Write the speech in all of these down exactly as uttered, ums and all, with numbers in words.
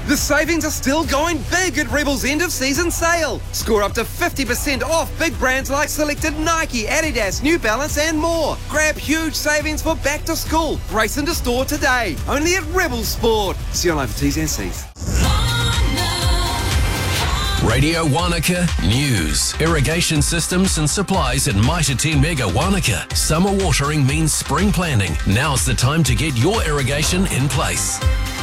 The savings are still going big at Rebel's end of season sale. Score up to fifty percent off big brands like selected Nike, Adidas, New Balance and more. Grab huge savings for back to school. Race into store today. Only at Rebel Sport. See online for T's and C's. Radio Wanaka News. Irrigation systems and supplies at Mitre ten Mega Wanaka. Summer watering means spring planting. Now's the time to get your irrigation in place.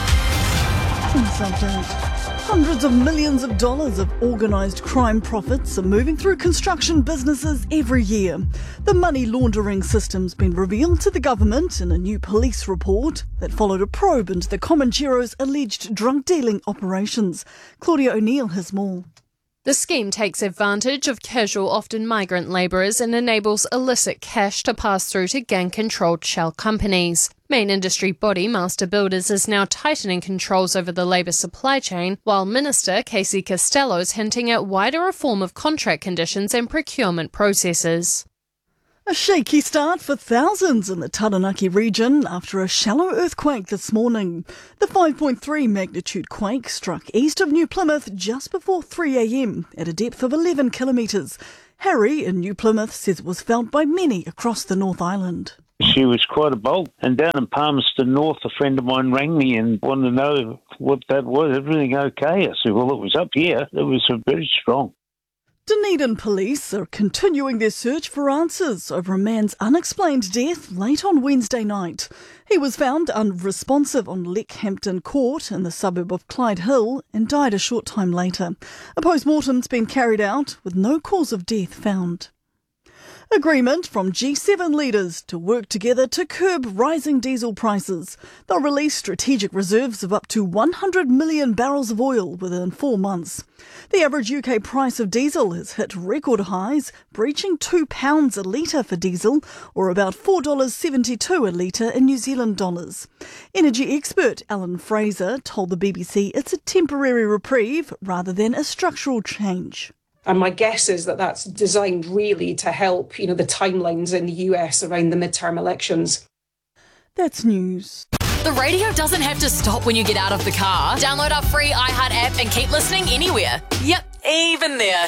Hundreds of millions of dollars of organised crime profits are moving through construction businesses every year. The money laundering system's been revealed to the government in a new police report that followed a probe into the Comanchero's alleged drug dealing operations. Claudia O'Neill has more. The scheme takes advantage of casual, often migrant labourers and enables illicit cash to pass through to gang-controlled shell companies. Main industry body Master Builders is now tightening controls over the labour supply chain, while Minister Casey Costello is hinting at wider reform of contract conditions and procurement processes. A shaky start for thousands in the Taranaki region after a shallow earthquake this morning. The five point three magnitude quake struck east of New Plymouth just before three a m at a depth of eleven kilometres. Harry in New Plymouth says it was felt by many across the North Island. She was quite a bolt. And down in Palmerston North, a friend of mine rang me and wanted to know what that was. Everything okay? I said, well, it was up here. It was very strong. Dunedin police are continuing their search for answers over a man's unexplained death late on Wednesday night. He was found unresponsive on Leckhampton Court in the suburb of Clyde Hill and died a short time later. A post-mortem's been carried out with no cause of death found. Agreement from G seven leaders to work together to curb rising diesel prices. They'll release strategic reserves of up to one hundred million barrels of oil within four months. The average U K price of diesel has hit record highs, breaching two pounds a litre for diesel, or about four dollars seventy-two a litre in New Zealand dollars. Energy expert Alan Fraser told the B B C it's a temporary reprieve rather than a structural change. And my guess is that that's designed really to help, you know, the timelines in the U S around the midterm elections. That's news. The radio doesn't have to stop when you get out of the car. Download our free iHeart app and keep listening anywhere. Yep, even there.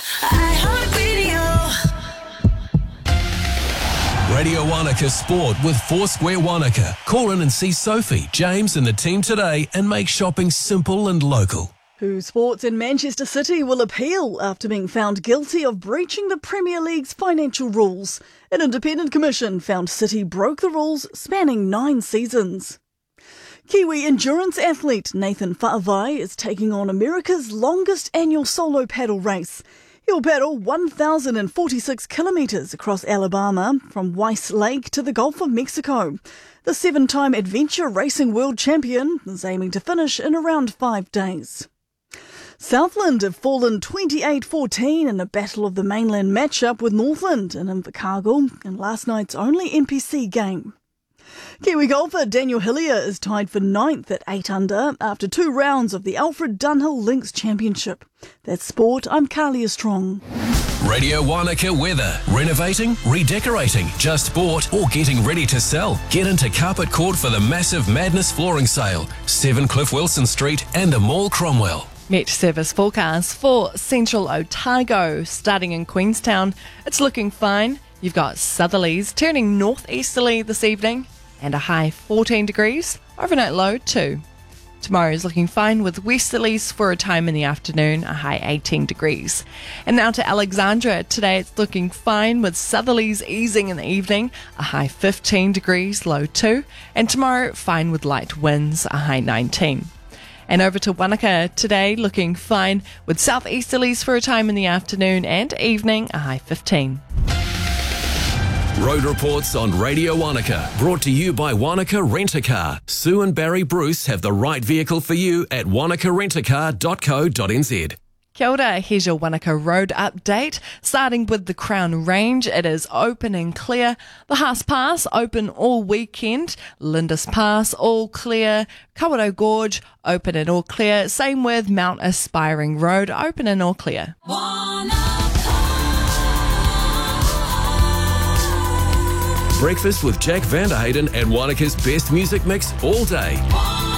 iHeartRadio. Radio Wanaka Sport with Foursquare Wanaka. Call in and see Sophie, James and the team today and make shopping simple and local. Who Sports in Manchester City will appeal after being found guilty of breaching the Premier League's financial rules. An independent commission found City broke the rules spanning nine seasons. Kiwi endurance athlete Nathan Fa'avai is taking on America's longest annual solo paddle race. He'll paddle one thousand forty-six kilometres across Alabama from Weiss Lake to the Gulf of Mexico. The seven-time adventure racing world champion is aiming to finish in around five days. Southland have fallen twenty-eight fourteen in a Battle of the Mainland matchup with Northland in Invercargill in last night's only N P C game. Kiwi golfer Daniel Hillier is tied for ninth at eight under after two rounds of the Alfred Dunhill Links Championship. That's sport. I'm Carlia Strong. Radio Wanaka weather. Renovating, redecorating, just bought or getting ready to sell. Get into Carpet Court for the massive Madness flooring sale. seven Cliff Wilson Street and the Mall Cromwell. Met service forecast for Central Otago. Starting in Queenstown, it's looking fine. You've got southerlies turning northeasterly this evening and a high fourteen degrees. Overnight low two. Tomorrow is looking fine with westerlies for a time in the afternoon, a high eighteen degrees. And now to Alexandra. Today it's looking fine with southerlies easing in the evening, a high fifteen degrees, low two. And tomorrow fine with light winds, a high nineteen. And over to Wanaka today, looking fine with southeasterlies for a time in the afternoon and evening, a high fifteen. Road reports on Radio Wanaka, brought to you by Wanaka Rent-A-Car. Sue and Barry Bruce have the right vehicle for you at wanaka rent a car dot co dot n z. Kia ora, here's your Wanaka Road update. Starting with the Crown Range, it is open and clear. The Haas Pass, open all weekend. Lindis Pass, all clear. Kawerau Gorge, open and all clear. Same with Mount Aspiring Road, open and all clear. Breakfast with Jack Vanderhayden and Wanaka's best music mix all day.